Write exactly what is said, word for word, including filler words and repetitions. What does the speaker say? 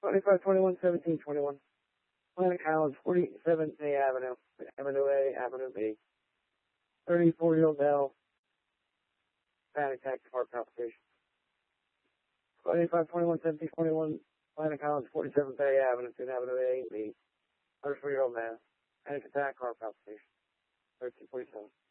twenty-five twenty-one seventeen twenty-one. Atlantic Highlands, forty-seventh A Avenue, Avenue A, Avenue B. thirty-four-year-old male, panic attack, heart palpitation. twenty-five twenty-one seventeen twenty-one. Atlantic Highlands, forty-seventh A Avenue, Avenue A, B. thirty-four-year-old man, panic attack, heart palpitation. thirteen forty-seven.